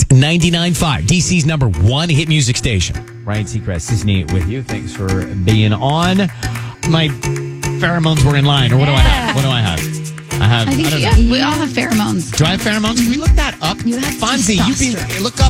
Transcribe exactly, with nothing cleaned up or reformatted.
ninety-nine point five, D C's number one hit music station. Ryan Seacrest, Disney with you. Thanks for being on. My pheromones were in line, or what do I have? What do I have? I have. I think I don't yeah, know. we all have pheromones. Do I have pheromones? Can we look that up? You have Fonzie, you be, testosterone. look up